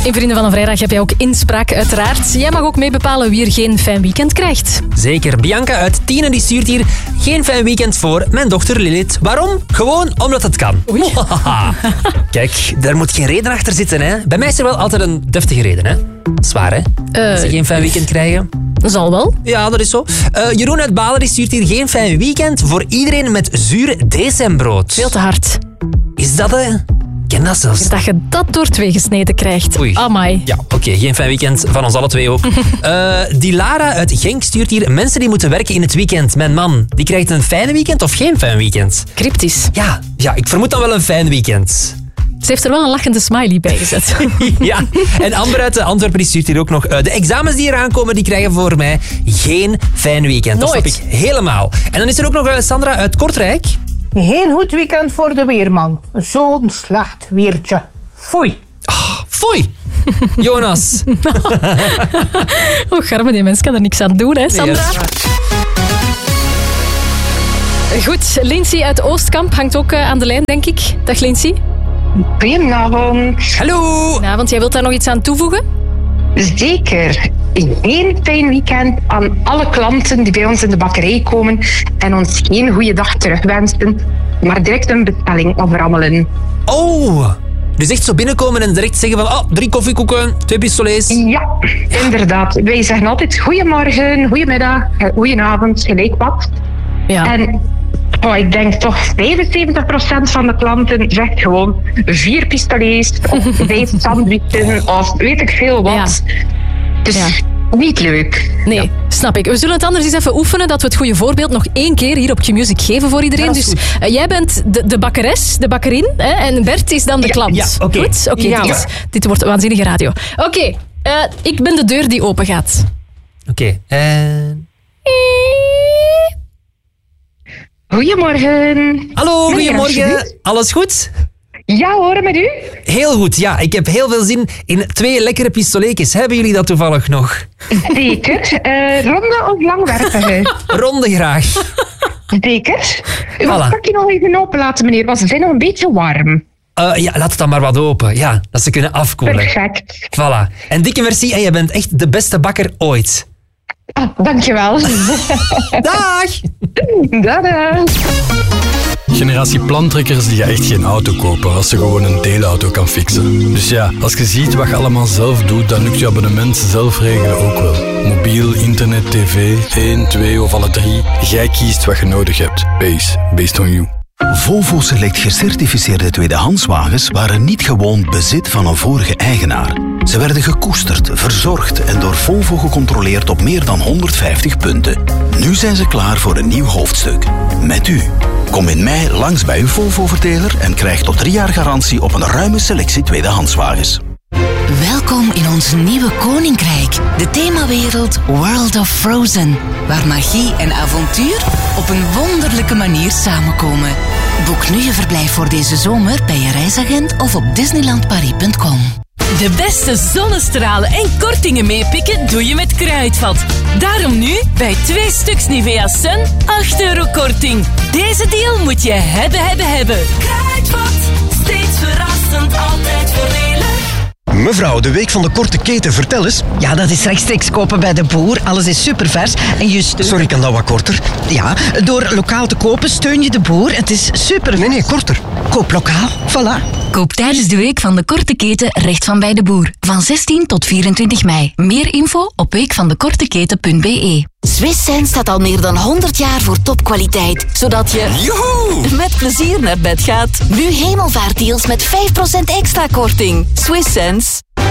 In Vrienden van een Vrijdag heb jij ook inspraak, uiteraard. Jij mag ook mee bepalen wie er geen fijn weekend krijgt. Zeker. Bianca uit Tienen die stuurt hier geen fijn weekend voor mijn dochter Lilith. Waarom? Gewoon omdat het kan. Kijk, daar moet geen reden achter zitten, hè. Bij mij is er wel altijd een deftige reden, hè. Zwaar, hè? Als ze geen fijn weekend krijgen. Zal wel. Ja, dat is zo. Jeroen uit Balen die stuurt hier geen fijn weekend voor iedereen met zuur decembrood. Veel te hard. Is dat, hè? Ken dat zelfs. Dat je dat door 2 gesneden krijgt. Oei. Amai. Ja, oké, geen fijn weekend van ons alle twee ook. Die Lara uit Genk stuurt hier mensen die moeten werken in het weekend. Mijn man, die krijgt een fijn weekend of geen fijn weekend? Cryptisch. Ja, ik vermoed dan wel een fijn weekend. Ze heeft er wel een lachende smiley bij gezet. Ja, en Amber uit Antwerpen die stuurt hier ook nog. De examens die eraan komen, die krijgen voor mij geen fijn weekend. Nooit. Dat snap ik helemaal. En dan is er ook nog Sandra uit Kortrijk. Geen goed weekend voor de weerman. Zo'n slecht weertje. Foei. Foei. Jonas. Oh, garme, die mens kan er niks aan doen, hè, Sandra? Nee, goed, Lindsay uit Oostkamp hangt ook aan de lijn, denk ik. Dag, Lindsay. Goedenavond. Hallo. Want jij wilt daar nog iets aan toevoegen? Zeker. Geen fijn weekend aan alle klanten die bij ons in de bakkerij komen en ons geen goede dag terugwensen, maar direct een bestelling aframmelen. Oh, dus echt zo binnenkomen en direct zeggen van 3 koffiekoeken, 2 pistolets. Ja, inderdaad. Wij zeggen altijd goedemorgen, goedemiddag, goedenavond, gelijk wat. Ja. En ik denk toch 75% van de klanten zegt gewoon 4 pistolets of 5 sandwichen of weet ik veel wat. Ja. Dus niet leuk. Nee, snap ik. We zullen het anders eens even oefenen, dat we het goede voorbeeld nog 1 keer hier op Q-Music geven voor iedereen. Ja, dus jij bent de bakkeres, de bakkerin, hè, en Bert is dan de klant. Ja, oké. Goed? Oké, Ja. dit wordt waanzinnige radio. Oké, ik ben de deur die open gaat. Oké. Goedemorgen. Hallo, Meneer, goedemorgen. alsjeblieft. Alles goed? Ja, horen met u? Heel goed, ja. Ik heb heel veel zin in 2 lekkere pistoletjes. Hebben jullie dat toevallig nog? Zeker. Ronde of langwerpige? Ronde graag. Zeker. Voilà. Mag ik je nog even openlaten, meneer? Want ze zijn nog een beetje warm. Ja, laat het dan maar wat open. Ja, dat ze kunnen afkoelen. Perfect. Voilà. En dikke merci. En jij bent echt de beste bakker ooit. Dankjewel. Dag! Dadah. Generatie plantrekkers die gaat echt geen auto kopen als ze gewoon een deelauto kan fixen. Dus ja, als je ziet wat je allemaal zelf doet, dan lukt je abonnement zelf regelen ook wel. Mobiel, internet, tv, 1, 2 of alle 3. Jij kiest wat je nodig hebt. Based on you. Volvo Select gecertificeerde tweedehandswagens waren niet gewoon bezit van een vorige eigenaar. Ze werden gekoesterd, verzorgd en door Volvo gecontroleerd op meer dan 150 punten. Nu zijn ze klaar voor een nieuw hoofdstuk. Met u. Kom in mei langs bij uw Volvo-verdeler en krijg tot 3 jaar garantie op een ruime selectie tweedehandswagens. Welkom in ons nieuwe koninkrijk, de themawereld World of Frozen, waar magie en avontuur op een wonderlijke manier samenkomen. Boek nu je verblijf voor deze zomer bij je reisagent of op disneylandparis.com. De beste zonnestralen en kortingen meepikken doe je met Kruidvat. Daarom nu bij 2 stuks Nivea Sun 8 euro korting. Deze deal moet je hebben. Kruidvat, steeds verrassend, altijd voordelig. Mevrouw, de week van de korte keten, vertel eens. Ja, dat is rechtstreeks kopen bij de boer. Alles is supervers. En je steunt... Sorry, kan dat wat korter? Ja, door lokaal te kopen steun je de boer. Het is supervers. Nee, korter. Koop lokaal, voilà. Koop tijdens de week van de korte keten recht van bij de boer. Van 16 tot 24 mei. Meer info op weekvandekorteketen.be. Swiss Sense staat al meer dan 100 jaar voor topkwaliteit. Zodat je met plezier naar bed gaat. Nu hemelvaartdeals met 5% extra korting. Swiss Sense.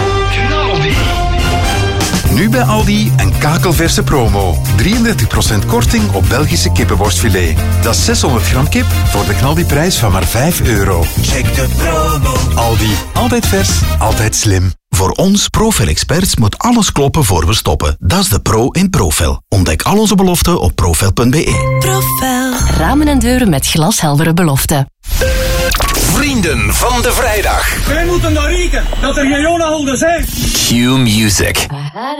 Nu bij Aldi een kakelverse promo. 33% korting op Belgische kippenworstfilet. Dat is 600 gram kip voor de knaldiprijs van maar €5. Check de promo. Aldi, altijd vers, altijd slim. Voor ons Profel-experts moet alles kloppen voor we stoppen. Dat is de pro in Profel. Ontdek al onze beloften op profel.be. Profel. Ramen en deuren met glasheldere beloften. Vrienden van de Vrijdag. Wij moeten daar rekenen dat er geen Jonaholders zijn. Q-Music.